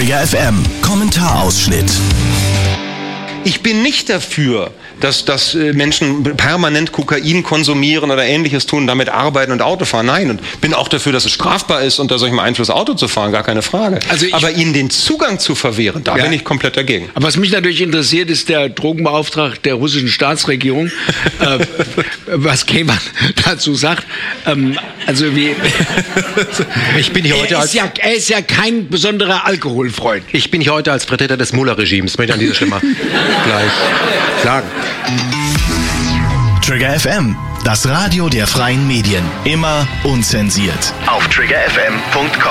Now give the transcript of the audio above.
Trigger FM Kommentarausschnitt. Ich bin nicht dafür, dass Menschen permanent Kokain konsumieren oder Ähnliches tun, damit arbeiten und Auto fahren. Nein, und bin auch dafür, dass es strafbar ist, unter solchem Einfluss Auto zu fahren, gar keine Frage. Aber ihnen den Zugang zu verwehren, da bin ich komplett dagegen. Aber was mich natürlich interessiert, ist der Drogenbeauftragte der russischen Staatsregierung, was Kemal dazu sagt. Ich bin hier heute er ist ja kein besonderer Alkoholfreund. Ich bin hier heute als Vertreter des Mullah-Regimes, möchte ich an dieser Stelle mal gleich sagen. Trigger FM, das Radio der freien Medien. Immer unzensiert. Auf triggerfm.com.